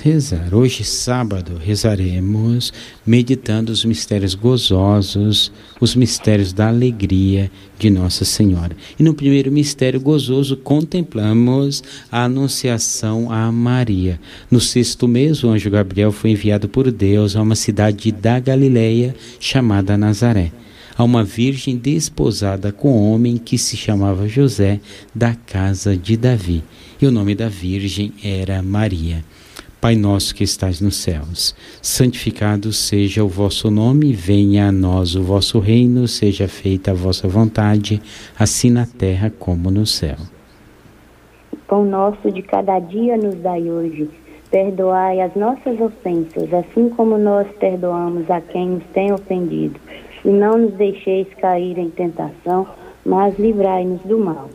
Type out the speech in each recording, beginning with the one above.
rezar. Hoje, sábado, rezaremos meditando os mistérios gozosos, os mistérios da alegria de Nossa Senhora. E no primeiro mistério gozoso, contemplamos a anunciação a Maria. No sexto mês, o anjo Gabriel foi enviado por Deus a uma cidade da Galileia chamada Nazaré, a uma virgem desposada com um homem que se chamava José, da casa de Davi. E o nome da virgem era Maria. Pai nosso que estais nos céus, santificado seja o vosso nome, venha a nós o vosso reino, seja feita a vossa vontade, assim na terra como no céu. O pão nosso de cada dia nos dai hoje. Perdoai as nossas ofensas, assim como nós perdoamos a quem nos tem ofendido. E não nos deixeis cair em tentação, mas livrai-nos do mal.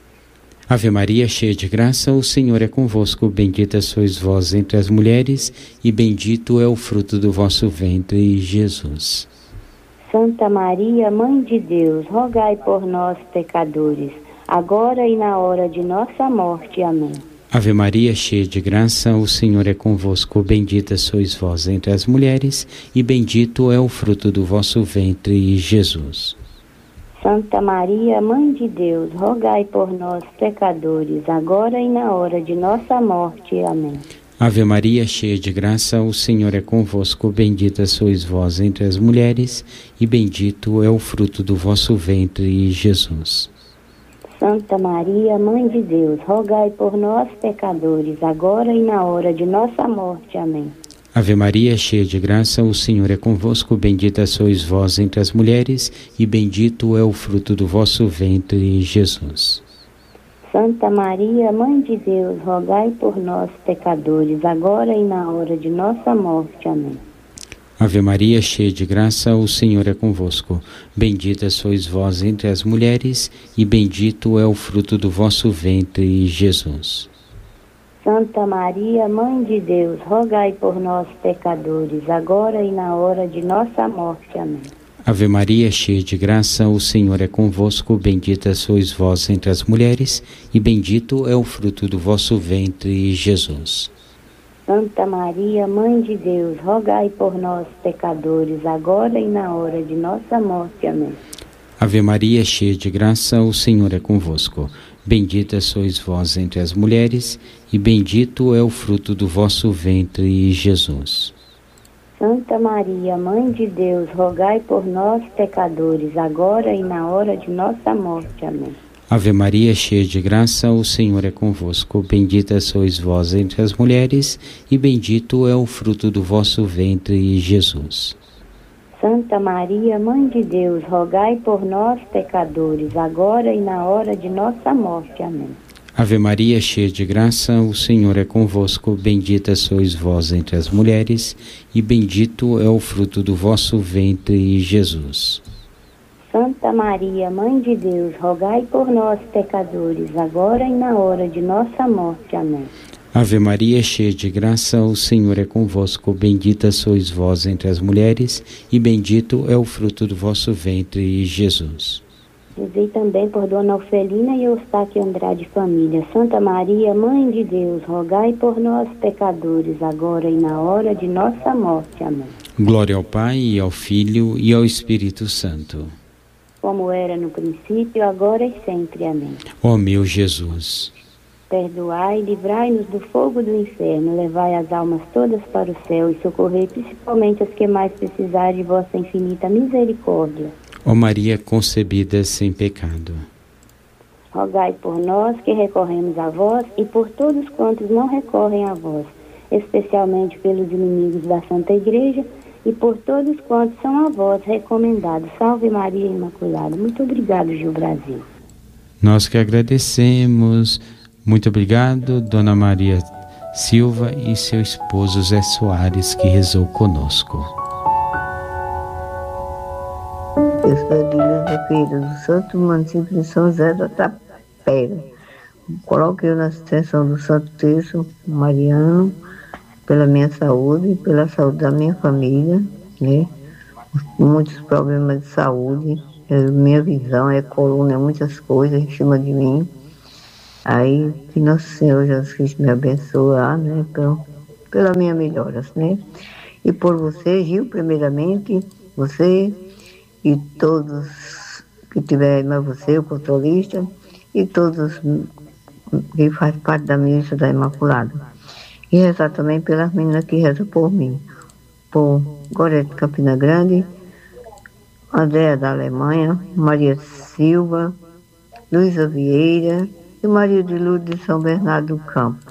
Ave Maria, cheia de graça, o Senhor é convosco. Bendita sois vós entre as mulheres, e bendito é o fruto do vosso ventre, Jesus. Santa Maria, Mãe de Deus, rogai por nós, pecadores, agora e na hora de nossa morte. Amém. Ave Maria, cheia de graça, o Senhor é convosco. Bendita sois vós entre as mulheres, e bendito é o fruto do vosso ventre, Jesus. Santa Maria, Mãe de Deus, rogai por nós, pecadores, agora e na hora de nossa morte. Amém. Ave Maria, cheia de graça, o Senhor é convosco. Bendita sois vós entre as mulheres, e bendito é o fruto do vosso ventre, Jesus. Santa Maria, Mãe de Deus, rogai por nós, pecadores, agora e na hora de nossa morte. Amém. Ave Maria, cheia de graça, o Senhor é convosco. Bendita sois vós entre as mulheres, e bendito é o fruto do vosso ventre, Jesus. Santa Maria, Mãe de Deus, rogai por nós, pecadores, agora e na hora de nossa morte. Amém. Ave Maria, cheia de graça, o Senhor é convosco. Bendita sois vós entre as mulheres, e bendito é o fruto do vosso ventre, Jesus. Santa Maria, Mãe de Deus, rogai por nós, pecadores, agora e na hora de nossa morte. Amém. Ave Maria, cheia de graça, o Senhor é convosco. Bendita sois vós entre as mulheres, e bendito é o fruto do vosso ventre, Jesus. Santa Maria, Mãe de Deus, rogai por nós, pecadores, agora e na hora de nossa morte. Amém. Ave Maria, cheia de graça, o Senhor é convosco. Bendita sois vós entre as mulheres, e bendito é o fruto do vosso ventre, Jesus. Santa Maria, Mãe de Deus, rogai por nós, pecadores, agora e na hora de nossa morte. Amém. Ave Maria, cheia de graça, o Senhor é convosco. Bendita sois vós entre as mulheres, e bendito é o fruto do vosso ventre, Jesus. Santa Maria, Mãe de Deus, rogai por nós, pecadores, agora e na hora de nossa morte. Amém. Ave Maria, cheia de graça, o Senhor é convosco. Bendita sois vós entre as mulheres, e bendito é o fruto do vosso ventre, Jesus. Santa Maria, Mãe de Deus, rogai por nós, pecadores, agora e na hora de nossa morte. Amém. Ave Maria, cheia de graça, o Senhor é convosco. Bendita sois vós entre as mulheres, e bendito é o fruto do vosso ventre, Jesus. Rezei também por Dona Ofelina e Eustáquio Andrade Família. Santa Maria, Mãe de Deus, rogai por nós, pecadores, agora e na hora de nossa morte. Amém. Glória ao Pai, e ao Filho, e ao Espírito Santo. Como era no princípio, agora e sempre. Amém. Ó meu Jesus, perdoai, livrai-nos do fogo do inferno, levai as almas todas para o céu e socorrei principalmente as que mais precisarem de vossa infinita misericórdia. Ó Maria concebida sem pecado, rogai por nós que recorremos a vós e por todos quantos não recorrem a vós, especialmente pelos inimigos da Santa Igreja e por todos quantos são a vós recomendados. Salve Maria Imaculada. Muito obrigado, Gil Brasil. Nós que agradecemos. Muito obrigado, Dona Maria Silva e seu esposo Zé Soares, que rezou conosco. Eu sou de Ilha Feira, do Santo Município de São José da Tapera. Coloque eu na extensão do Santo Terço Mariano, pela minha saúde, pela saúde da minha família, né? Muitos problemas de saúde, minha visão, coluna, muitas coisas em cima de mim. Aí, que Nosso Senhor Jesus Cristo me abençoar, né? pela minha melhoras, né? E por você, Gil, primeiramente, você e todos que tiverem, mas você, o controlista, e todos que fazem parte da Milícia da Imaculada. E rezar também pelas meninas que rezam por mim. Por Gorete de Campina Grande, Andréa da Alemanha, Maria Silva, Luísa Vieira e Maria de Lourdes de São Bernardo do Campo.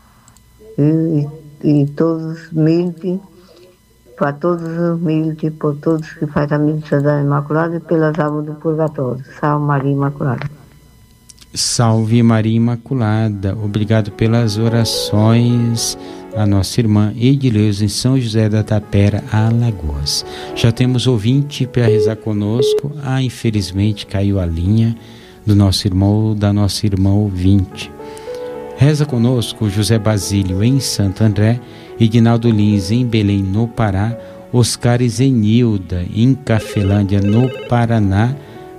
E todos os militares, para todos os militares, por todos que fazem a Milícia da Imaculada e pelas almas do purgatório. Salve Maria Imaculada. Salve Maria Imaculada. Obrigado pelas orações a nossa irmã Edileuza em São José da Tapera, Alagoas. Já temos ouvinte para rezar conosco. Infelizmente caiu a linha do nosso irmão ou da nossa irmã ouvinte. Reza conosco José Basílio em Santo André, Edinaldo Lins em Belém, no Pará, Oscar e Zenilda em Cafelândia, no Paraná,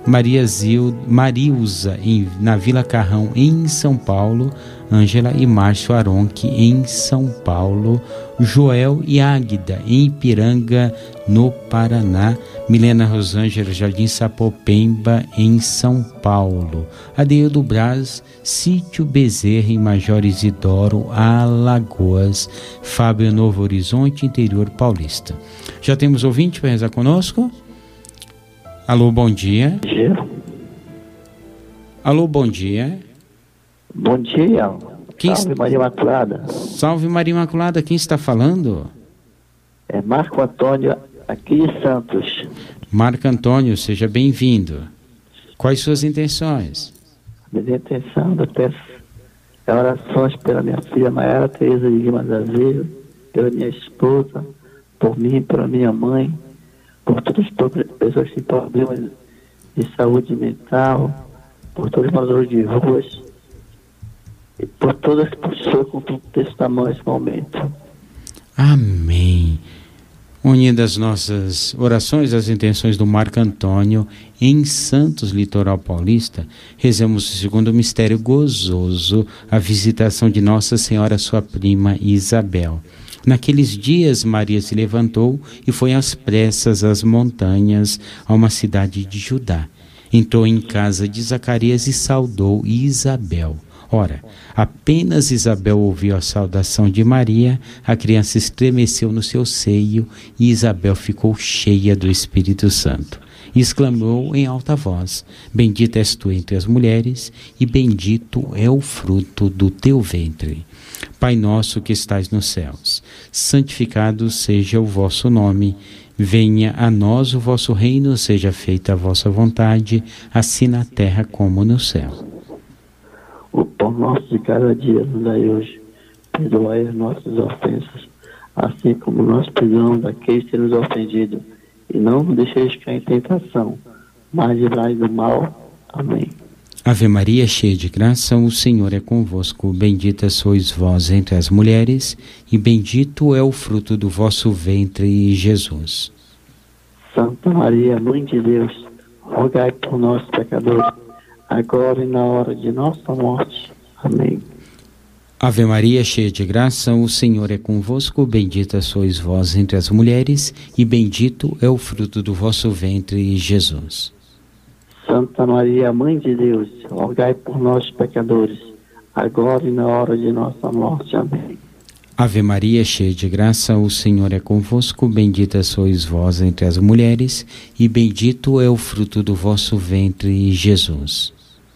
Marilza na Vila Carrão, em São Paulo, Ângela e Márcio Aronque em São Paulo, Joel e Águida em Ipiranga, no Paraná, Milena Rosângela Jardim Sapopemba em São Paulo, Adeildo Braz, Sítio Bezerra em Major Isidoro, Alagoas, Fábio Novo Horizonte, interior paulista. Já temos ouvinte para rezar conosco? Alô, bom dia. Alô, bom dia. Bom dia. Salve Maria Imaculada. Salve Maria Imaculada, quem está falando? É Marco Antônio, aqui de Santos. Marco Antônio, seja bem-vindo. Quais suas intenções? Minha intenção, eu peço orações pela minha filha Maiara Tereza de Lima Azevedo, pela minha esposa, por mim, pela minha mãe, por todas as pessoas que têm problemas de saúde mental, por todos os moradores de ruas e por todas as pessoas com tudo desse tamanho nesse momento. Amém. Unidas nossas orações às intenções do Marco Antônio em Santos, litoral paulista, rezamos o segundo mistério gozoso, a visitação de Nossa Senhora, sua prima Isabel. Naqueles dias, Maria se levantou e foi às pressas às montanhas, a uma cidade de Judá. Entrou em casa de Zacarias e saudou Isabel. Ora, apenas Isabel ouviu a saudação de Maria, a criança estremeceu no seu seio e Isabel ficou cheia do Espírito Santo. E exclamou em alta voz: Bendita és tu entre as mulheres, e bendito é o fruto do teu ventre. Pai nosso que estais nos céus, santificado seja o vosso nome. Venha a nós o vosso reino, seja feita a vossa vontade, assim na terra como no céu. O pão nosso de cada dia nos dai hoje. Perdoai as nossas ofensas, assim como nós perdoamos aqueles que nos ofendido. E não nos deixeis cair em tentação, mas livrai do mal. Amém. Ave Maria, cheia de graça, o Senhor é convosco. Bendita sois vós entre as mulheres, e bendito é o fruto do vosso ventre, Jesus. Santa Maria, Mãe de Deus, rogai por nós, pecadores, agora e na hora de nossa morte. Amém. Ave Maria, cheia de graça, o Senhor é convosco. Bendita sois vós entre as mulheres, e bendito é o fruto do vosso ventre, Jesus. Santa Maria, Mãe de Deus, rogai por nós, pecadores, agora e na hora de nossa morte. Amém. Ave Maria, cheia de graça, o Senhor é convosco. Bendita sois vós entre as mulheres, e bendito é o fruto do vosso ventre, Jesus.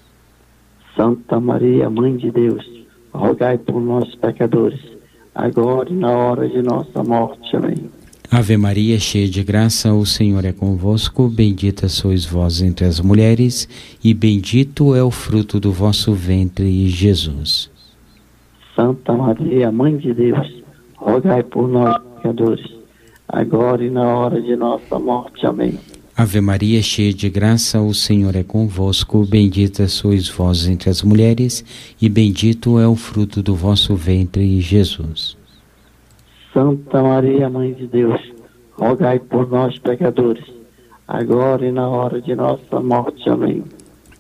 Santa Maria, Mãe de Deus, rogai por nós, pecadores, agora e na hora de nossa morte. Amém. Ave Maria, cheia de graça, o Senhor é convosco. Bendita sois vós entre as mulheres, e bendito é o fruto do vosso ventre, Jesus. Santa Maria, Mãe de Deus, rogai por nós, pecadores, agora e na hora de nossa morte. Amém. Ave Maria, cheia de graça, o Senhor é convosco. Bendita sois vós entre as mulheres, e bendito é o fruto do vosso ventre, Jesus. Santa Maria, Mãe de Deus, rogai por nós, pecadores, agora e na hora de nossa morte. Amém.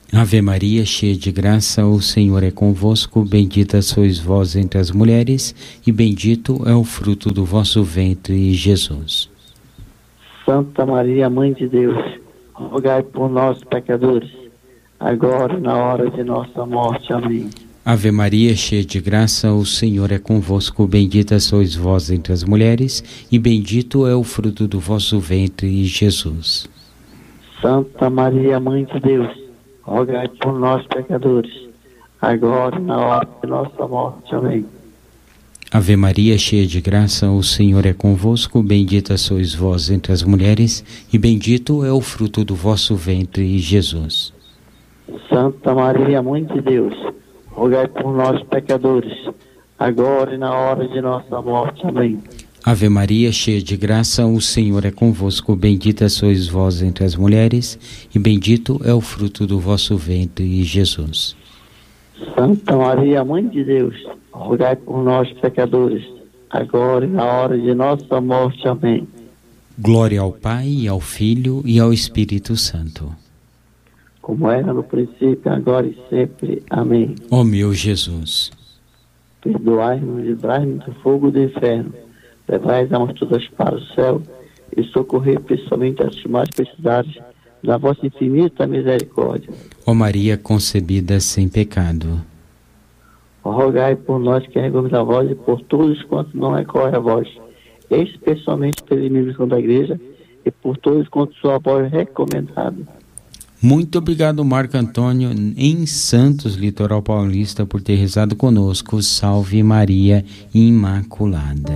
Ave Maria, cheia de graça, o Senhor é convosco, bendita sois vós entre as mulheres, e bendito é o fruto do vosso ventre, Jesus. Santa Maria, Mãe de Deus, rogai por nós, pecadores, agora e na hora de nossa morte. Amém. Ave Maria, cheia de graça, o Senhor é convosco, bendita sois vós entre as mulheres, e bendito é o fruto do vosso ventre, Jesus. Santa Maria, Mãe de Deus, rogai por nós, pecadores, agora e na hora de nossa morte. Amém. Ave Maria, cheia de graça, o Senhor é convosco, bendita sois vós entre as mulheres, e bendito é o fruto do vosso ventre, Jesus. Santa Maria, Mãe de Deus, rogai por nós, pecadores, agora e na hora de nossa morte. Amém. Ave Maria, cheia de graça, o Senhor é convosco, bendita sois vós entre as mulheres, e bendito é o fruto do vosso ventre, Jesus. Santa Maria, Mãe de Deus, rogai por nós, pecadores, agora e na hora de nossa morte. Amém. Glória ao Pai, ao Filho e ao Espírito Santo. Como era no princípio, agora e sempre. Amém. Ó meu Jesus, perdoai-nos, livrai-nos do fogo do inferno, levai as almas todas para o céu e socorrei principalmente as que mais precisarem da vossa infinita misericórdia. ó Maria concebida sem pecado, Rogai por nós que erguemos a voz e por todos quantos não recorrem a vós, especialmente pelos inimigos da igreja e por todos quantos sua voz recomendada. Muito obrigado, Marco Antônio, em Santos, litoral paulista, por ter rezado conosco. Salve Maria Imaculada.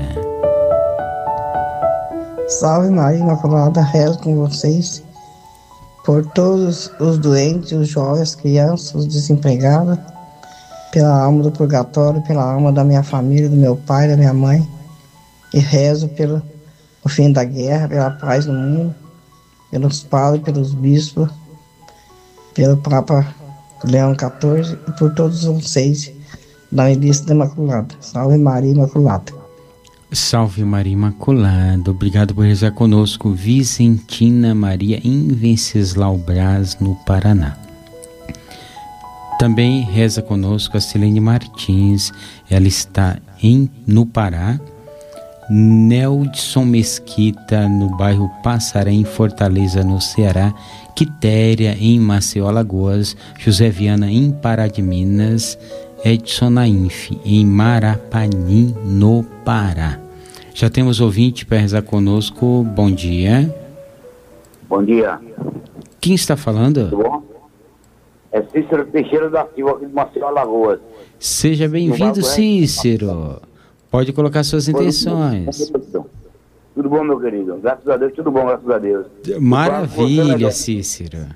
Salve Maria Imaculada, rezo com vocês por todos os doentes, os jovens, as crianças, os desempregados, pela alma do purgatório, pela alma da minha família, do meu pai, da minha mãe, e rezo pelo o fim da guerra, pela paz no mundo, pelos padres, pelos bispos, pelo Papa Leão XIV e por todos vocês da Milícia da Imaculada. Salve Maria Imaculada. Salve Maria Imaculada. Obrigado por rezar conosco. Vicentina Maria em Venceslau Brás, no Paraná. Também reza conosco a Silene Martins. Ela está no Pará. Neldson Mesquita, no bairro Passaré, em Fortaleza, no Ceará. Quitéria, em Maceió, Alagoas. José Viana, em Pará de Minas. Edson Nainf, em Marapani, no Pará. Já temos ouvinte para rezar conosco. Bom dia. Bom dia. Quem está falando? Tudo bom? É Cícero Teixeira da Silva, aqui de Maceió, Alagoas. Seja bem-vindo, Cícero. Pode colocar suas intenções. Tudo bom, meu querido? Graças a Deus, tudo bom, graças a Deus. Maravilha, Cícero.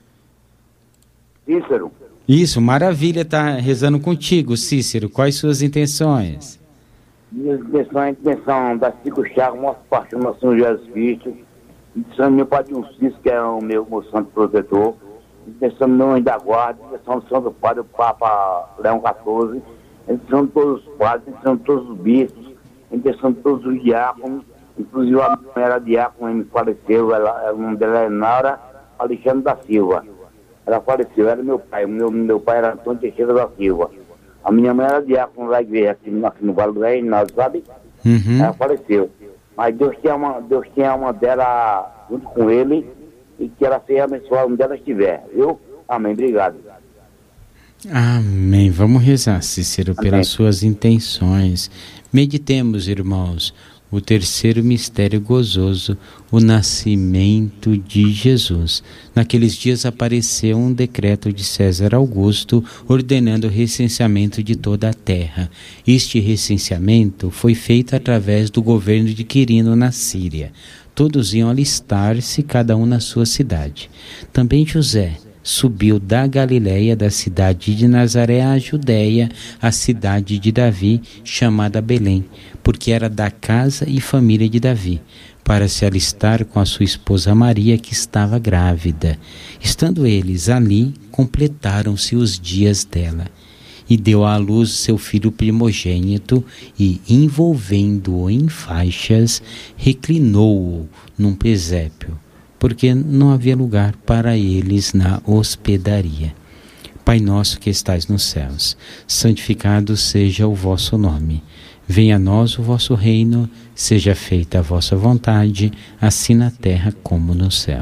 Cícero? Isso, maravilha, tá rezando contigo, Cícero. Quais suas intenções? Minhas intenções, a intenção das 5 chagas, Nossa Paixão, Nosso Senhor Jesus Cristo. Intenção do meu Pai de um Cis, que é o meu santo protetor. Intenção do meu anjo da guarda. Intenção do Santo Padre, o Papa Leão XIV. Intenção de todos os padres, intenção de todos os bispos. Intenção de todos os diáconos. Inclusive a minha era diácono, me faleceu. O nome dela é Naura Alexandre da Silva. Ela faleceu, era meu pai. Meu pai era Antônio Teixeira da Silva. A minha mãe era diácono da igreja, aqui no Vale do Reinaldo, sabe? Uhum. Ela faleceu. Mas Deus tinha a alma dela junto com ele e que ela seja abençoada onde ela estiver. Viu? Amém. Obrigado. Amém. Vamos rezar, Cícero, Amém. pelas suas intenções. Meditemos, irmãos, o terceiro mistério gozoso, o nascimento de Jesus. Naqueles dias apareceu um decreto de César Augusto ordenando o recenseamento de toda a terra. Este recenseamento foi feito através do governo de Quirino na Síria. Todos iam alistar-se, cada um na sua cidade. Também José subiu da Galiléia, da cidade de Nazaré, à Judéia, a cidade de Davi, chamada Belém, porque era da casa e família de Davi, para se alistar com a sua esposa Maria, que estava grávida. Estando eles ali, completaram-se os dias dela. E deu à luz seu filho primogênito, e, envolvendo-o em faixas, reclinou-o num presépio, porque não havia lugar para eles na hospedaria. Pai nosso que estais nos céus, santificado seja o vosso nome. Venha a nós o vosso reino, seja feita a vossa vontade, assim na terra como no céu.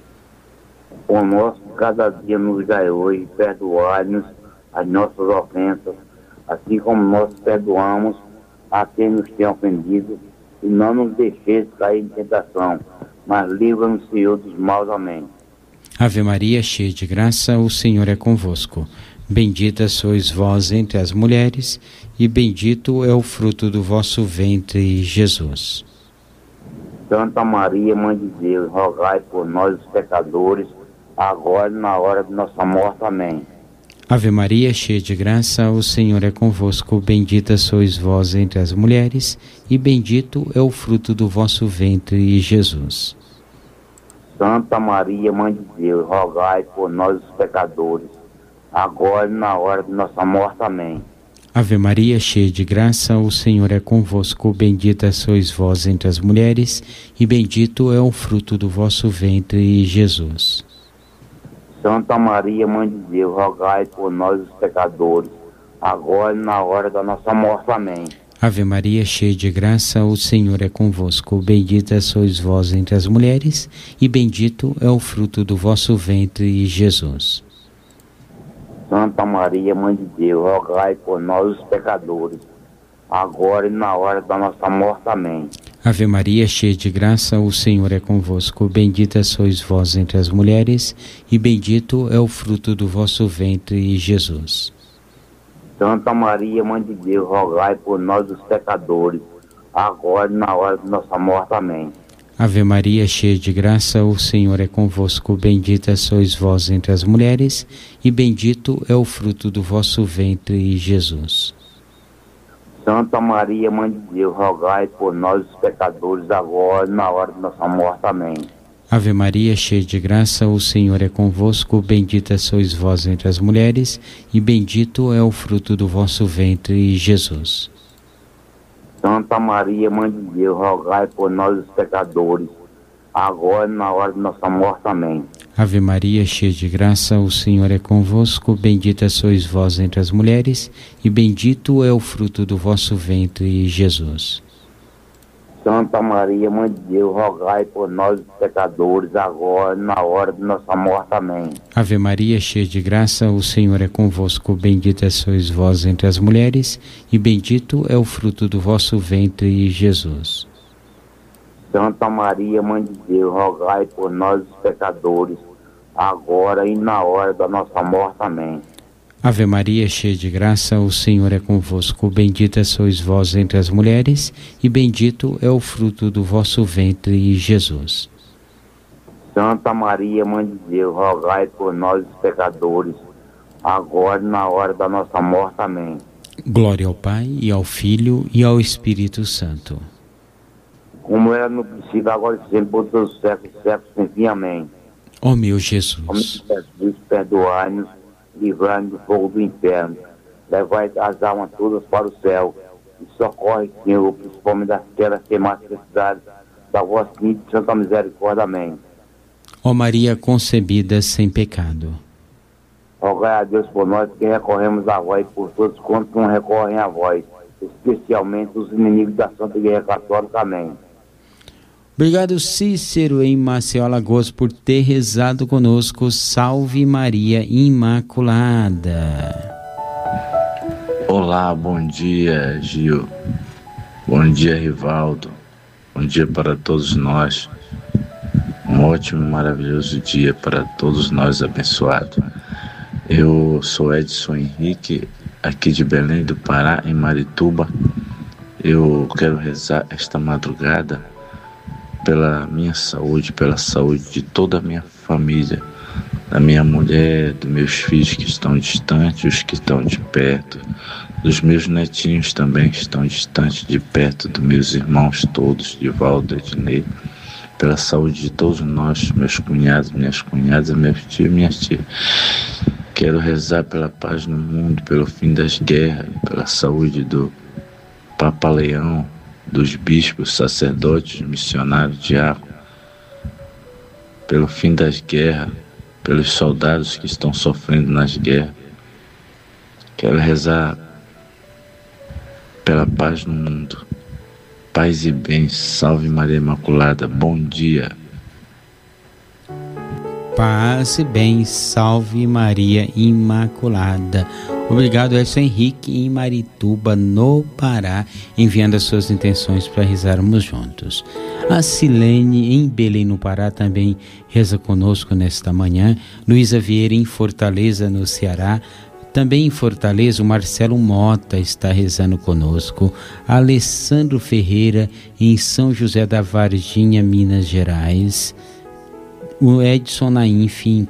O nosso cada dia nos dai hoje, perdoai-nos as nossas ofensas, assim como nós perdoamos a quem nos tem ofendido, e não nos deixeis cair em tentação, mas livra-nos, Senhor, dos maus. Amém. Ave Maria, cheia de graça, o Senhor é convosco. Bendita sois vós entre as mulheres, e bendito é o fruto do vosso ventre, Jesus. Santa Maria, Mãe de Deus, rogai por nós, os pecadores, agora e na hora de nossa morte. Amém. Ave Maria, cheia de graça, o Senhor é convosco. Bendita sois vós entre as mulheres, e bendito é o fruto do vosso ventre, Jesus. Santa Maria, Mãe de Deus, rogai por nós, os pecadores, agora e na hora de nossa morte. Amém. Ave Maria, cheia de graça, o Senhor é convosco. Bendita sois vós entre as mulheres, e bendito é o fruto do vosso ventre, Jesus. Santa Maria, Mãe de Deus, rogai por nós, os pecadores, agora e na hora da nossa morte. Amém. Ave Maria, cheia de graça, o Senhor é convosco. Bendita sois vós entre as mulheres, e bendito é o fruto do vosso ventre, Jesus. Santa Maria, Mãe de Deus, rogai por nós, os pecadores, agora e na hora da nossa morte. Amém. Ave Maria, cheia de graça, o Senhor é convosco. Bendita sois vós entre as mulheres, e bendito é o fruto do vosso ventre, Jesus. Santa Maria, Mãe de Deus, rogai por nós, os pecadores, agora e na hora de nossa morte. Amém. Ave Maria, cheia de graça, o Senhor é convosco. Bendita sois vós entre as mulheres, e bendito é o fruto do vosso ventre, Jesus. Santa Maria, Mãe de Deus, rogai por nós, os pecadores, agora e na hora de nossa morte. Amém. Ave Maria, cheia de graça, o Senhor é convosco. Bendita sois vós entre as mulheres, e bendito é o fruto do vosso ventre, Jesus. Santa Maria, Mãe de Deus, rogai por nós, os pecadores, agora e na hora de nossa morte. Amém. Ave Maria, cheia de graça, o Senhor é convosco. Bendita sois vós entre as mulheres, e bendito é o fruto do vosso ventre, Jesus. Santa Maria, Mãe de Deus, rogai por nós, os pecadores, agora e na hora de nossa morte. Amém. Ave Maria, cheia de graça, o Senhor é convosco. Bendita sois vós entre as mulheres, e bendito é o fruto do vosso ventre, Jesus. Santa Maria, Mãe de Deus, rogai por nós, os pecadores, agora e na hora da nossa morte. Amém. Ave Maria, cheia de graça, o Senhor é convosco. Bendita sois vós entre as mulheres, e bendito é o fruto do vosso ventre, Jesus. Santa Maria, Mãe de Deus, rogai por nós, os pecadores, agora e na hora da nossa morte. Amém. Glória ao Pai, e ao Filho, e ao Espírito Santo. Como era no princípio, agora e sempre, por todos os séculos, sem fim. Amém. Ó meu Ó Jesus, meu Jesus, perdoai-nos, livrai-nos do fogo do inferno, levai as almas todas para o céu, e socorre, Senhor, principalmente daquelas que mais precisarem da vossa santa misericórdia. Amém. ó Maria concebida sem pecado, Rogai a Deus por nós que recorremos a vós, e por todos quantos não recorrem a vós, especialmente os inimigos da Santa Igreja Católica. Amém. Obrigado, Cícero, em Maceió, Alagoas, por ter rezado conosco. Salve Maria Imaculada. Olá, bom dia, Gil. Bom dia, Rivaldo. Bom dia para todos nós. Um ótimo e maravilhoso dia para todos nós abençoado. Eu sou Edson Henrique, aqui de Belém do Pará, em Marituba. Eu quero rezar esta madrugada pela minha saúde, pela saúde de toda a minha família, da minha mulher, dos meus filhos que estão distantes, os que estão de perto, dos meus netinhos também que estão distantes, de perto, dos meus irmãos todos, de Valdo, Ednei, pela saúde de todos nós, meus cunhados, minhas cunhadas, meus tios e minhas tias. Quero rezar pela paz no mundo, pelo fim das guerras, pela saúde do Papa Leão, dos bispos, sacerdotes, missionários, diáconos, pelo fim das guerras, pelos soldados que estão sofrendo nas guerras, Quero rezar pela paz no mundo. Paz e bem, salve Maria Imaculada, bom dia. Paz e bem, salve Maria Imaculada. Obrigado, Edson Henrique, em Marituba, no Pará, enviando as suas intenções para rezarmos juntos. A Silene, em Belém, no Pará, também reza conosco nesta manhã. Luísa Vieira, em Fortaleza, no Ceará. Também em Fortaleza, o Marcelo Mota está rezando conosco. Alessandro Ferreira, em São José da Varginha, Minas Gerais. O Edson Nainf, em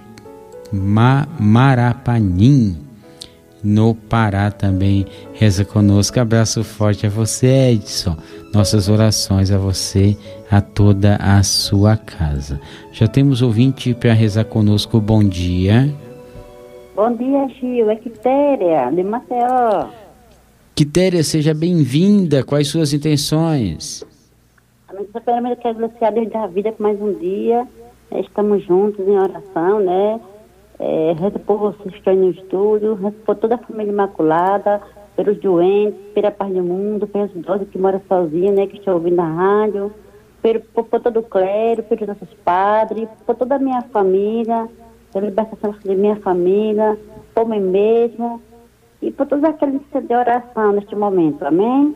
Marapanim, no Pará, também reza conosco. Abraço forte a você, Edson. Nossas orações a você, a toda a sua casa. Já temos ouvinte para rezar conosco. Bom dia. Bom dia, Gil. É Quitéria, de Maceió. Quitéria, seja bem-vinda. Quais suas intenções? A minha primeira quero agradecer a Deus da vida por mais um dia. Estamos juntos em oração, né? Rezo por vocês que estão no estúdio, rezo por toda a família Imaculada, pelos doentes, pela paz do mundo, pelos idosos que moram sozinhos, né? Que estão ouvindo a rádio, por todo o clero, pelos nossos padres, por toda a minha família, pela libertação da minha família, por mim mesmo e por todos aqueles que estão de oração neste momento. Amém?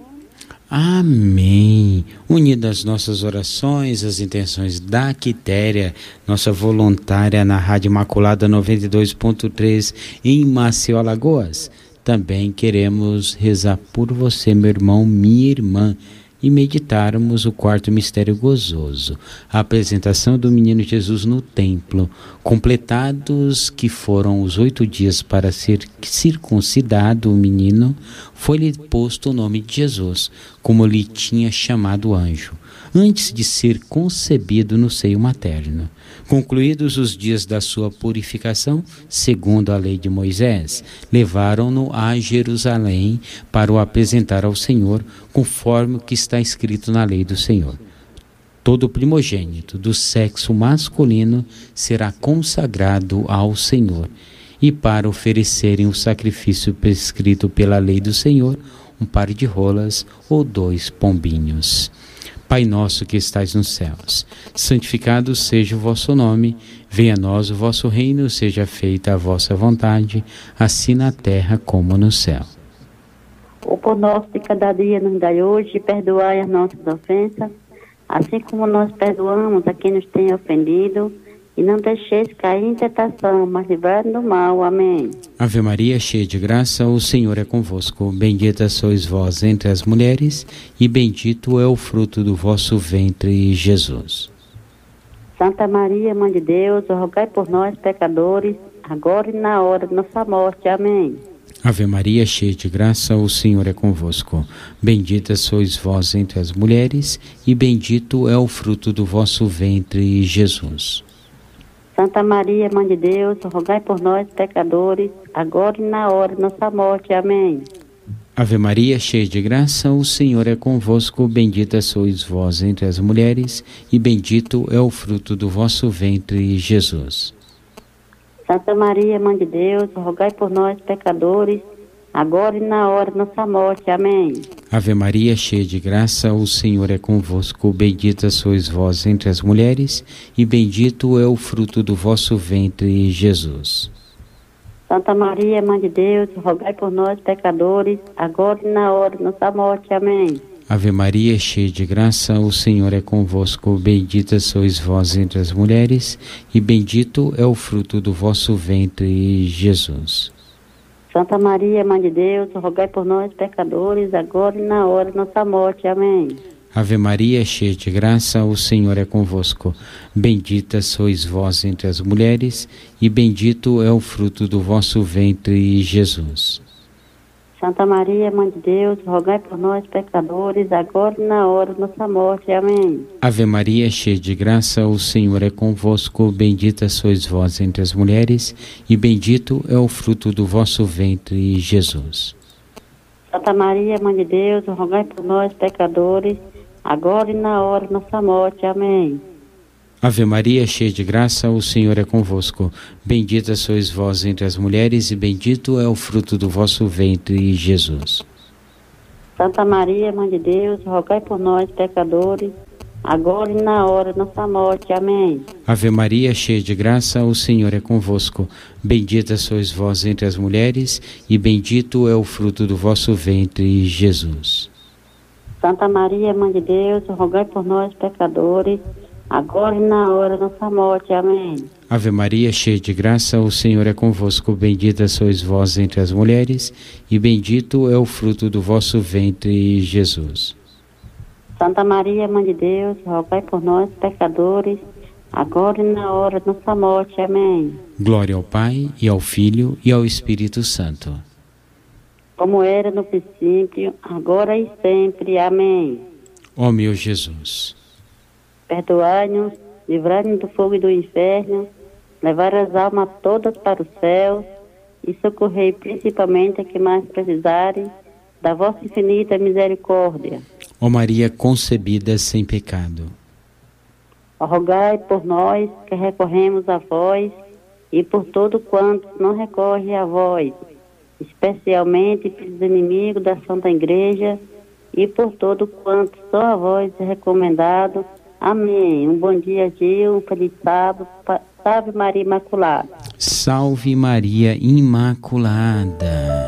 Amém. Unidas nossas orações, as intenções da Quitéria, nossa voluntária na Rádio Imaculada 92.3 em Maceió, Alagoas. Também queremos rezar por você, meu irmão, minha irmã, e meditarmos o quarto mistério gozoso, a apresentação do menino Jesus no templo, completados que foram os 8 dias para ser circuncidado o menino, foi-lhe posto o nome de Jesus, como lhe tinha chamado o anjo, antes de ser concebido no seio materno. Concluídos os dias da sua purificação, segundo a lei de Moisés, levaram-no a Jerusalém para o apresentar ao Senhor, conforme o que está escrito na lei do Senhor. Todo primogênito do sexo masculino será consagrado ao Senhor, e para oferecerem o sacrifício prescrito pela lei do Senhor, um par de rolas ou 2 pombinhos. Pai nosso que estais nos céus, santificado seja o vosso nome, venha a nós o vosso reino, seja feita a vossa vontade, assim na terra como no céu. O pão nosso de cada dia nos dai hoje, perdoai as nossas ofensas, assim como nós perdoamos a quem nos tem ofendido, e não deixeis cair em tentação, mas livrai-nos do mal. Amém. Ave Maria, cheia de graça, o Senhor é convosco. Bendita sois vós entre as mulheres, e bendito é o fruto do vosso ventre, Jesus. Santa Maria, Mãe de Deus, rogai por nós, pecadores, agora e na hora de nossa morte. Amém. Ave Maria, cheia de graça, o Senhor é convosco. Bendita sois vós entre as mulheres, e bendito é o fruto do vosso ventre, Jesus. Santa Maria, Mãe de Deus, rogai por nós, pecadores, agora e na hora de nossa morte. Amém. Ave Maria, cheia de graça, o Senhor é convosco. Bendita sois vós entre as mulheres, e bendito é o fruto do vosso ventre, Jesus. Santa Maria, Mãe de Deus, rogai por nós, pecadores, agora e na hora de nossa morte. Amém. Ave Maria, cheia de graça, o Senhor é convosco. Bendita sois vós entre as mulheres, e bendito é o fruto do vosso ventre, Jesus. Santa Maria, Mãe de Deus, rogai por nós, pecadores, agora e na hora de nossa morte. Amém. Ave Maria, cheia de graça, o Senhor é convosco. Bendita sois vós entre as mulheres, e bendito é o fruto do vosso ventre, Jesus. Santa Maria, Mãe de Deus, rogai por nós, pecadores, agora e na hora de nossa morte. Amém. Ave Maria, cheia de graça, o Senhor é convosco. Bendita sois vós entre as mulheres, e bendito é o fruto do vosso ventre, Jesus. Santa Maria, Mãe de Deus, rogai por nós, pecadores, agora e na hora de nossa morte. Amém. Ave Maria, cheia de graça, o Senhor é convosco. Bendita sois vós entre as mulheres, e bendito é o fruto do vosso ventre, Jesus. Santa Maria, Mãe de Deus, rogai por nós, pecadores, agora e na hora de nossa morte. Amém. Ave Maria, cheia de graça, o Senhor é convosco. Bendita sois vós entre as mulheres e bendito é o fruto do vosso ventre, Jesus. Santa Maria, Mãe de Deus, rogai por nós, pecadores, agora e na hora de nossa morte. Amém. Ave Maria, cheia de graça, o Senhor é convosco. Bendita sois vós entre as mulheres e bendito é o fruto do vosso ventre, Jesus. Santa Maria, Mãe de Deus, rogai por nós, pecadores, agora e na hora da nossa morte. Amém. Ave Maria, cheia de graça, o Senhor é convosco. Bendita sois vós entre as mulheres, e bendito é o fruto do vosso ventre, Jesus. Santa Maria, Mãe de Deus, rogai por nós, pecadores, agora e na hora da nossa morte. Amém. Glória ao Pai, e ao Filho, e ao Espírito Santo. Como era no princípio, agora e sempre. Amém. Ó meu Jesus, perdoai-nos, livrai-nos do fogo e do inferno, levar as almas todas para o céu e socorrei principalmente a que mais precisarem da vossa infinita misericórdia. ó Maria concebida sem pecado, Rogai por nós que recorremos a vós e por todo quanto não recorre a vós, especialmente pelos inimigos da Santa Igreja e por todo quanto só a vós é recomendado. Amém. Um bom dia, Gil. Um feliz sábado. Salve Maria Imaculada. Salve Maria Imaculada.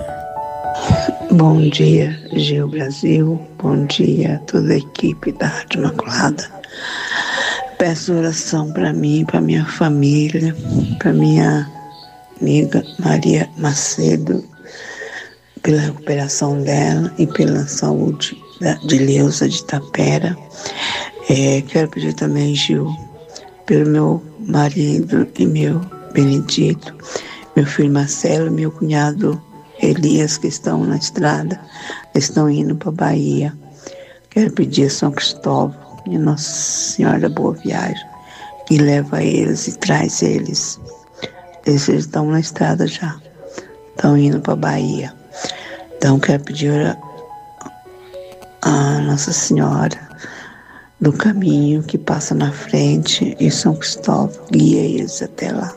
Bom dia, Gil Brasil. Bom dia a toda a equipe da Rádio Imaculada. Peço oração para mim, para minha família, para minha amiga Maria Macedo, pela recuperação dela e pela saúde de Leusa de Tapera. Quero pedir também, Gil, pelo meu marido e meu Benedito, meu filho Marcelo e meu cunhado Elias, que estão na estrada, estão indo para a Bahia. Quero pedir a São Cristóvão e Nossa Senhora da Boa Viagem, que leva eles e traz eles. Eles estão na estrada já, estão indo para a Bahia. Então quero pedir a Nossa Senhora do caminho que passa na frente e São Cristóvão guia eles até lá.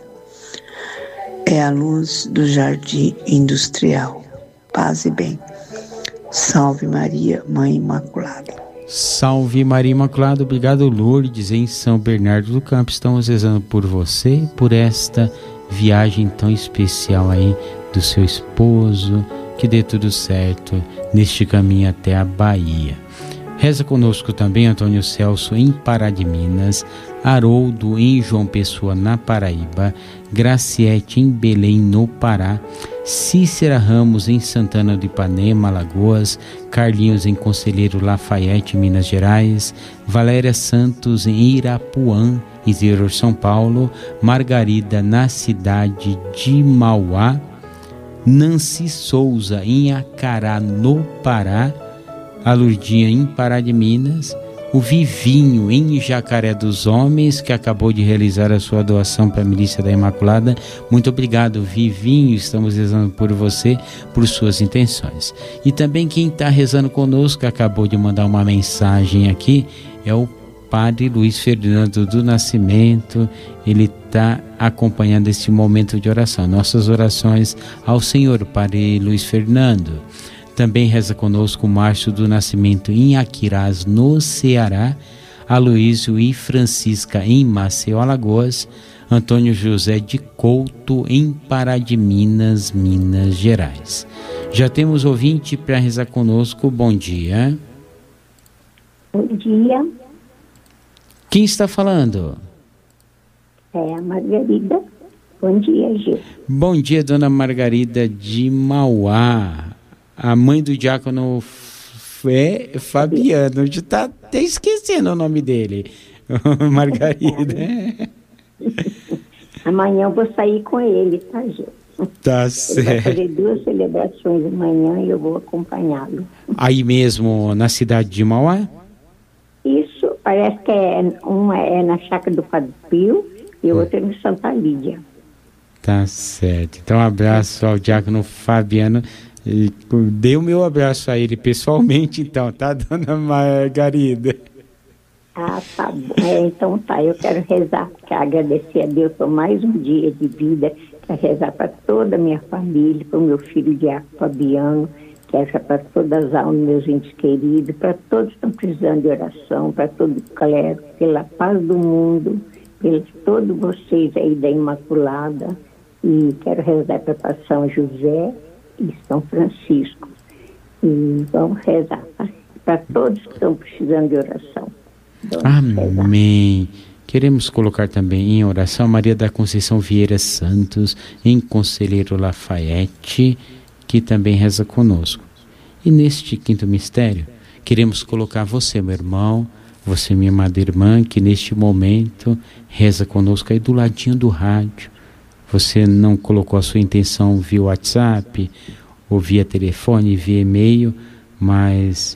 É a luz do jardim industrial. Paz e bem. Salve Maria, Mãe Imaculada. Salve Maria Imaculada. Obrigado, Lourdes, em São Bernardo do Campo. Estamos rezando por você, por esta viagem tão especial aí do seu esposo, que dê tudo certo neste caminho até a Bahia. Reza conosco também Antônio Celso em Pará de Minas, Haroldo em João Pessoa na Paraíba, Graciete em Belém no Pará, Cícera Ramos em Santana do Ipanema, Alagoas, Carlinhos em Conselheiro Lafayette, Minas Gerais, Valéria Santos em Irapuã, interior São Paulo, Margarida na cidade de Mauá, Nancy Souza em Acará no Pará, a Lurdinha em Pará de Minas, o Vivinho em Jacaré dos Homens, que acabou de realizar a sua doação para a Milícia da Imaculada. Muito obrigado, Vivinho, estamos rezando por você, por suas intenções. E também quem está rezando conosco, acabou de mandar uma mensagem aqui, é o Padre Luiz Ferdinando do Nascimento. Ele está acompanhando este momento de oração. Nossas orações ao Senhor, Padre Luiz Fernando. Também reza conosco o Márcio do Nascimento em Aquirás, no Ceará, Aloísio e Francisca em Maceió, Alagoas, Antônio José de Couto em Pará de Minas, Minas Gerais. Já temos ouvinte para rezar conosco. Bom dia. Bom dia. Quem está falando? É a Margarida. Bom dia, Gil. Bom dia, dona Margarida de Mauá. A mãe do diácono Fabiano. Já está até esquecendo o nome dele. Margarida. Amanhã eu vou sair com ele, tá, Gil? Tá certo. Ele vai fazer 2 celebrações amanhã e eu vou acompanhá-lo. Aí mesmo na cidade de Mauá? Isso, parece que uma é na Chácara do Padre Pio e outra é no Santa Lídia. Tá certo. Então um abraço ao diácono Fabiano. Dê o meu abraço a ele pessoalmente, então, tá, dona Margarida? Ah, tá bom. Então tá, eu quero rezar, quero agradecer a Deus por mais um dia de vida, quero rezar para toda a minha família, para o meu filho Diaco Fabiano, quero rezar para todas as almas, meus entes queridos, para todos que estão precisando de oração, para todo o clero, pela paz do mundo, por todos vocês aí da Imaculada, e quero rezar para São José e São Francisco. E vamos rezar para todos que estão precisando de oração. Amém. Queremos colocar também em oração Maria da Conceição Vieira Santos, em Conselheiro Lafayette, que também reza conosco. E neste quinto mistério, queremos colocar você, meu irmão, você, minha amada irmã, que neste momento reza conosco aí do ladinho do rádio. Você não colocou a sua intenção via WhatsApp, ou via telefone, via e-mail, mas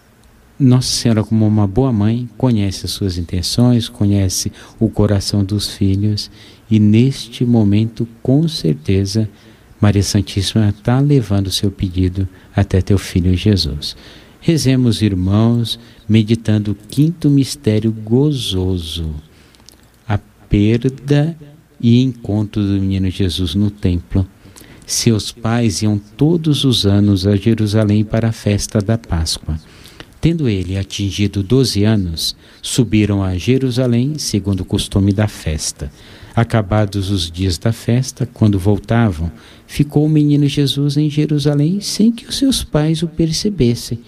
Nossa Senhora, como uma boa mãe, conhece as suas intenções, conhece o coração dos filhos, e neste momento, com certeza, Maria Santíssima está levando o seu pedido até teu filho Jesus. Rezemos, irmãos, meditando o quinto mistério gozoso, a perda e encontro do menino Jesus no templo. Seus pais iam todos os anos a Jerusalém para a festa da Páscoa. Tendo ele atingido 12 anos, subiram a Jerusalém, segundo o costume da festa. Acabados os dias da festa, quando voltavam, ficou o menino Jesus em Jerusalém sem que os seus pais o percebessem.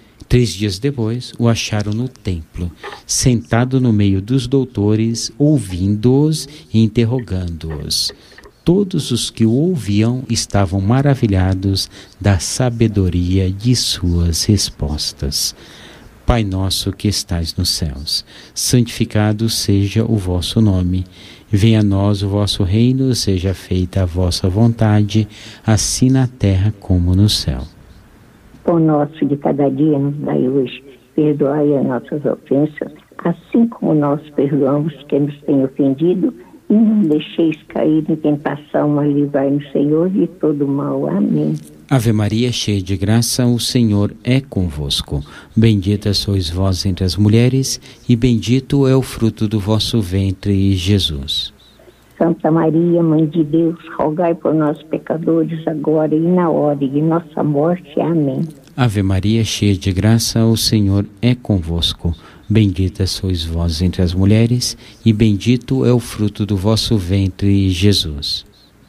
3 dias depois, o acharam no templo, sentado no meio dos doutores, ouvindo-os e interrogando-os. Todos os que o ouviam estavam maravilhados da sabedoria de suas respostas. Pai nosso que estais nos céus, santificado seja o vosso nome. Venha a nós o vosso reino, seja feita a vossa vontade, assim na terra como no céu. Pão nosso de cada dia nos dai hoje, perdoai as nossas ofensas, assim como nós perdoamos quem nos tem ofendido, e não deixeis cair em tentação, mas livrai-nos, Senhor, de todo mal. Amém. Ave Maria, cheia de graça, o Senhor é convosco. Bendita sois vós entre as mulheres, e bendito é o fruto do vosso ventre, Jesus. Santa Maria, Mãe de Deus, rogai por nós pecadores, agora e na hora de nossa morte. Amém. Ave Maria, cheia de graça, o Senhor é convosco. Bendita sois vós entre as mulheres, e bendito é o fruto do vosso ventre, Jesus.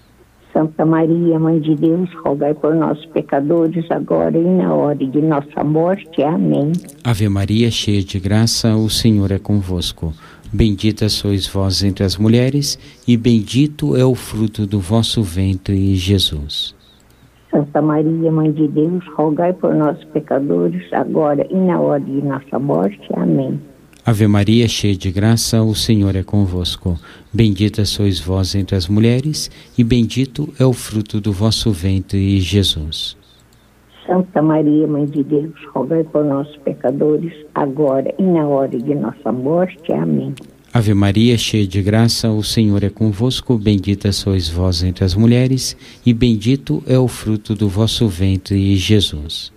Santa Maria, Mãe de Deus, rogai por nós pecadores, agora e na hora de nossa morte. Amém. Ave Maria, cheia de graça, o Senhor é convosco. Bendita sois vós entre as mulheres, e bendito é o fruto do vosso ventre, Jesus. Santa Maria, Mãe de Deus, rogai por nós pecadores, agora e na hora de nossa morte. Amém. Ave Maria, cheia de graça, o Senhor é convosco. Bendita sois vós entre as mulheres, e bendito é o fruto do vosso ventre, Jesus. Santa Maria, Mãe de Deus, rogai por nós pecadores, agora e na hora de nossa morte. Amém. Ave Maria, cheia de graça, o Senhor é convosco. Bendita sois vós entre as mulheres, e bendito é o fruto do vosso ventre, Jesus.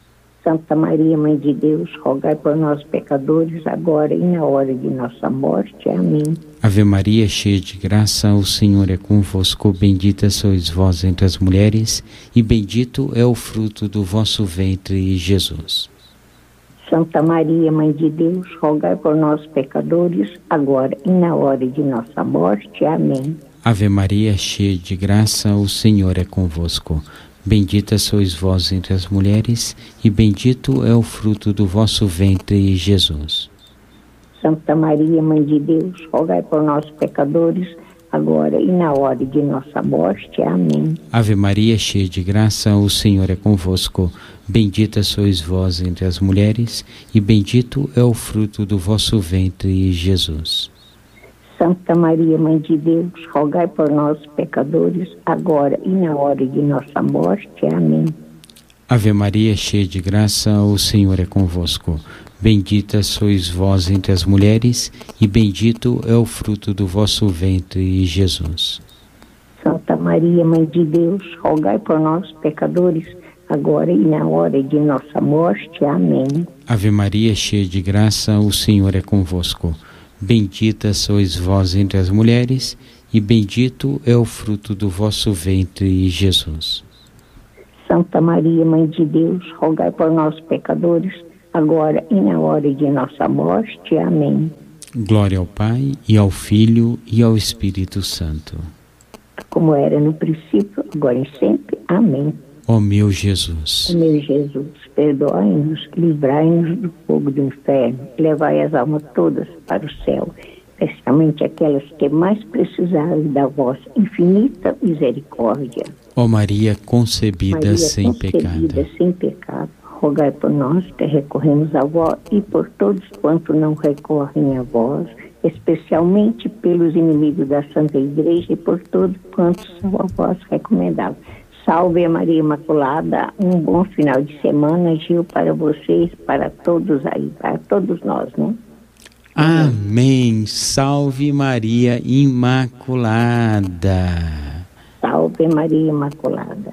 Santa Maria, Mãe de Deus, rogai por nós pecadores, agora e na hora de nossa morte. Amém. Ave Maria, cheia de graça, o Senhor é convosco. Bendita sois vós entre as mulheres, e bendito é o fruto do vosso ventre, Jesus. Santa Maria, Mãe de Deus, rogai por nós pecadores, agora e na hora de nossa morte. Amém. Ave Maria, cheia de graça, o Senhor é convosco. Bendita sois vós entre as mulheres, e bendito é o fruto do vosso ventre, Jesus. Santa Maria, Mãe de Deus, rogai por nós pecadores, agora e na hora de nossa morte. Amém. Ave Maria, cheia de graça, o Senhor é convosco. Bendita sois vós entre as mulheres, e bendito é o fruto do vosso ventre, Jesus. Santa Maria, Mãe de Deus, rogai por nós pecadores, agora e na hora de nossa morte. Amém. Ave Maria, cheia de graça, o Senhor é convosco. Bendita sois vós entre as mulheres, e bendito é o fruto do vosso ventre, Jesus. Santa Maria, Mãe de Deus, rogai por nós pecadores, agora e na hora de nossa morte. Amém. Ave Maria, cheia de graça, o Senhor é convosco. Bendita sois vós entre as mulheres, e bendito é o fruto do vosso ventre, Jesus. Santa Maria, Mãe de Deus, rogai por nós, pecadores, agora e na hora de nossa morte. Amém. Glória ao Pai, e ao Filho, e ao Espírito Santo. Como era no princípio, agora e sempre. Amém. Ó meu Jesus. Ó meu Jesus, perdoai-nos, livrai-nos do fogo do inferno, levai as almas todas para o céu, especialmente aquelas que mais precisarem da vossa infinita misericórdia. Ó Maria concebida sem pecado, rogai por nós que recorremos a vós e por todos quantos não recorrem a vós, especialmente pelos inimigos da Santa Igreja e por todos quantos são a vós recomendados. Salve a Maria Imaculada, um bom final de semana, Gil, para vocês, para todos aí, para todos nós, né? Amém. Salve Maria Imaculada. Salve Maria Imaculada.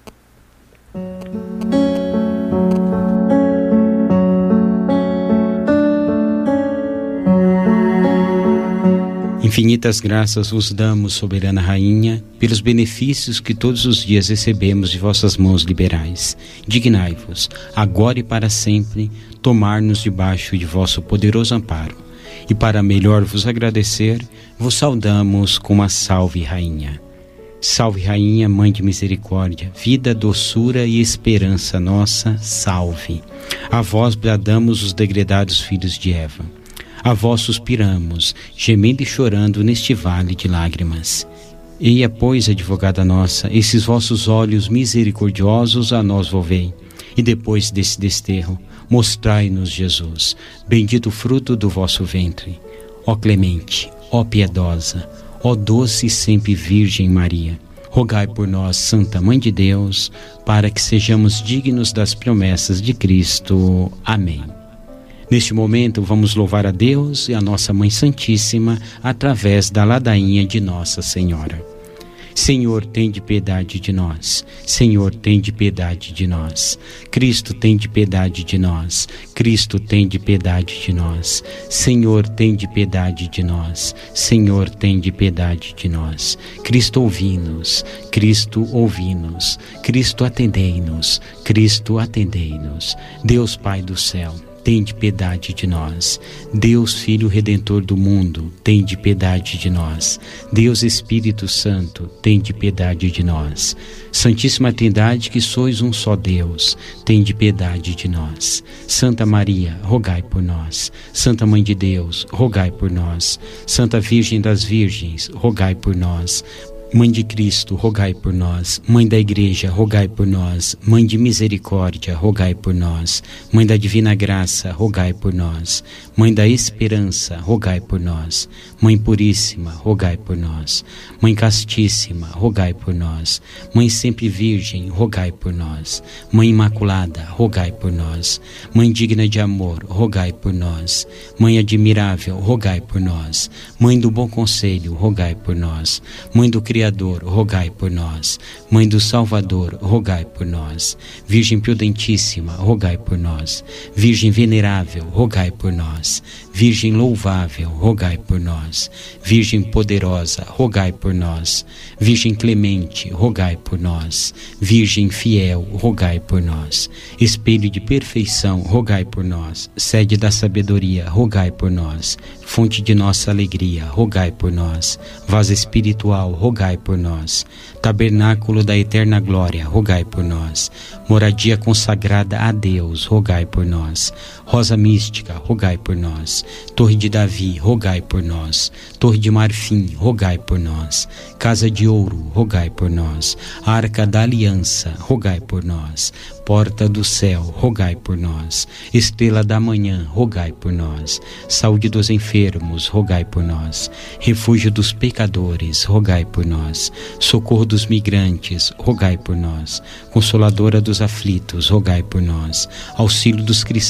Infinitas graças vos damos, soberana Rainha, pelos benefícios que todos os dias recebemos de vossas mãos liberais. Dignai-vos, agora e para sempre, tomar-nos debaixo de vosso poderoso amparo. E para melhor vos agradecer, vos saudamos com a Salve Rainha. Salve Rainha, Mãe de Misericórdia, vida, doçura e esperança nossa, salve. A vós bradamos os degredados filhos de Eva. A vós suspiramos, gemendo e chorando neste vale de lágrimas. Eia, pois, advogada nossa, esses vossos olhos misericordiosos a nós volvei, e depois desse desterro, mostrai-nos Jesus, bendito fruto do vosso ventre. Ó clemente, ó piedosa, ó doce e sempre Virgem Maria, rogai por nós, Santa Mãe de Deus, para que sejamos dignos das promessas de Cristo. Amém. Neste momento, vamos louvar a Deus e a nossa Mãe Santíssima através da ladainha de Nossa Senhora. Senhor, tende piedade de nós. Senhor, tende piedade de nós. Cristo, tende piedade de nós. Cristo, tende piedade de nós. Senhor, tende piedade de nós. Senhor, tende piedade de nós. Cristo, ouvi-nos. Cristo, ouvi-nos. Cristo, atendei-nos. Cristo, atendei-nos. Deus Pai do céu, tende piedade de nós. Deus Filho Redentor do mundo, tende piedade de nós. Deus Espírito Santo, tende piedade de nós. Santíssima Trindade, que sois um só Deus, tende piedade de nós. Santa Maria, rogai por nós. Santa Mãe de Deus, rogai por nós. Santa Virgem das Virgens, rogai por nós. Mãe de Cristo, rogai por nós. Mãe da Igreja, rogai por nós. Mãe de Misericórdia, rogai por nós. Mãe da Divina Graça, rogai por nós. Mãe da Esperança, rogai por nós. Mãe Puríssima, rogai por nós. Mãe Castíssima, rogai por nós. Mãe Sempre Virgem, rogai por nós. Mãe Imaculada, rogai por nós. Mãe digna de amor, rogai por nós. Mãe admirável, rogai por nós. Mãe do Bom Conselho, rogai por nós. Mãe do Criador, rogai por nós. Mãe do Salvador, rogai por nós. Virgem Prudentíssima, rogai por nós. Virgem Venerável, rogai por nós. Virgem Louvável, rogai por nós. Virgem Poderosa, rogai por nós. Virgem Clemente, rogai por nós. Virgem Fiel, rogai por nós. Espelho de perfeição, rogai por nós. Sede da sabedoria, rogai por nós. Fonte de nossa alegria, rogai por nós. Vaso espiritual, rogai por nós. Tabernáculo da eterna glória, rogai por nós. Moradia consagrada a Deus, rogai por nós. Rosa mística, rogai por nós. Torre de Davi, rogai por nós. Torre de marfim, rogai por nós. Casa de ouro, rogai por nós. Arca da aliança, rogai por nós. Porta do céu, rogai por nós. Estrela da manhã, rogai por nós. Saúde dos enfermos, rogai por nós. Refúgio dos pecadores, rogai por nós. Socorro dos migrantes, rogai por nós. Consoladora dos aflitos, rogai por nós. Auxílio dos cristãos,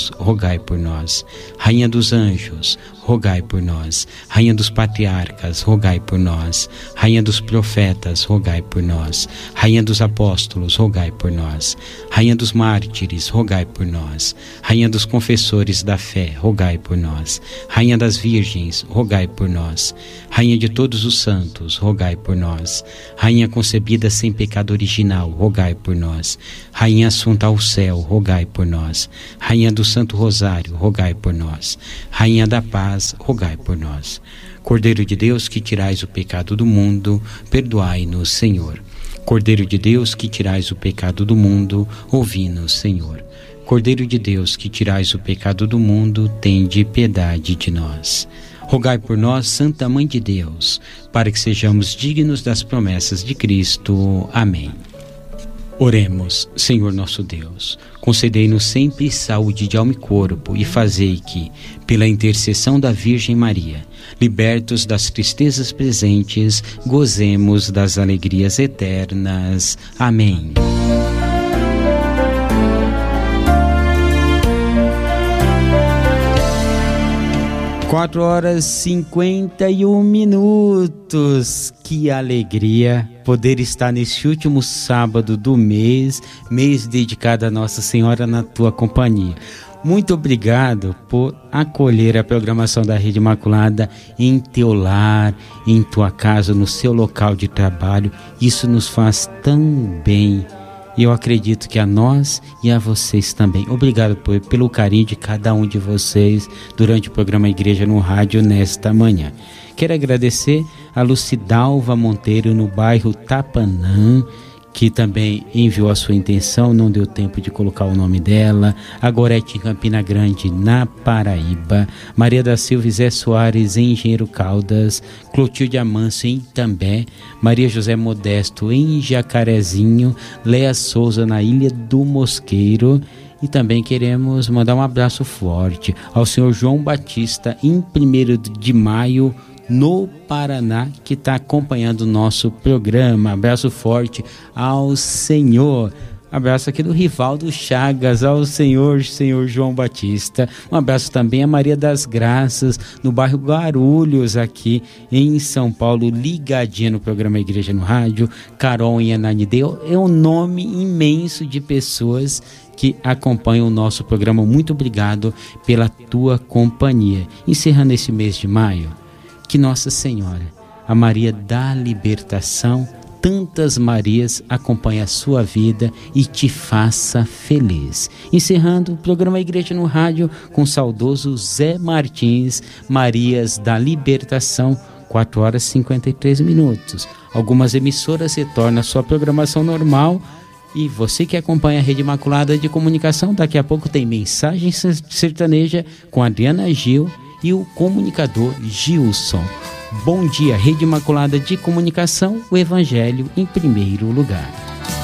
Deus, rogai por nós. Rainha dos anjos, rogai por nós. Rainha dos patriarcas, rogai por nós. Rainha dos profetas, rogai por nós. Rainha dos apóstolos, rogai por nós. Rainha dos mártires, rogai por nós. Rainha dos confessores da fé, rogai por nós. Rainha das virgens, rogai por nós. Rainha de todos os santos, rogai por nós. Rainha concebida sem pecado original, rogai por nós. Rainha assunta ao céu, rogai por nós. Rainha do Santo Rosário, rogai por nós. Rainha da paz, rogai por nós. Cordeiro de Deus, que tirais o pecado do mundo, perdoai-nos, Senhor. Cordeiro de Deus, que tirais o pecado do mundo, ouvi-nos, Senhor. Cordeiro de Deus, que tirais o pecado do mundo, tende piedade de nós. Rogai por nós, Santa Mãe de Deus, para que sejamos dignos das promessas de Cristo. Amém. Oremos. Senhor nosso Deus, concedei-nos sempre saúde de alma e corpo, e fazei que, pela intercessão da Virgem Maria, libertos das tristezas presentes, gozemos das alegrias eternas. Amém. 4h51. Que alegria poder estar neste último sábado do mês dedicado a Nossa Senhora na tua companhia. Muito obrigado por acolher a programação da Rede Imaculada em teu lar, em tua casa, no seu local de trabalho. Isso nos faz tão bem. E eu acredito que a nós e a vocês também. Obrigado pelo carinho de cada um de vocês durante o programa Igreja no Rádio nesta manhã. Quero agradecer a Lucidalva Monteiro no bairro Tapanã, que também enviou a sua intenção, não deu tempo de colocar o nome dela. A Gorete em Campina Grande, na Paraíba. Maria da Silva e Zé Soares em Engenheiro Caldas. Clotilde Amâncio em Itambé. Maria José Modesto em Jacarezinho. Léa Souza na Ilha do Mosqueiro. E também queremos mandar um abraço forte ao senhor João Batista em 1º de maio, no Paraná, que está acompanhando o nosso programa. Abraço forte ao senhor. Abraço aqui do Rivaldo Chagas, ao senhor João Batista. Um abraço também a Maria das Graças, no bairro Guarulhos, aqui em São Paulo, ligadinha no programa Igreja no Rádio. Carol em Ananideu. É um nome imenso de pessoas que acompanham o nosso programa. Muito obrigado pela tua companhia. Encerrando esse mês de maio, que Nossa Senhora, a Maria da Libertação, tantas Marias, acompanhe a sua vida e te faça feliz. Encerrando o programa Igreja no Rádio com o saudoso Zé Martins, Marias da Libertação, 4h53. Algumas emissoras retornam à sua programação normal. E você que acompanha a Rede Imaculada de Comunicação, daqui a pouco tem Mensagem Sertaneja com Adriana Gil e o comunicador Gilson. Bom dia, Rede Imaculada de Comunicação, o Evangelho em primeiro lugar.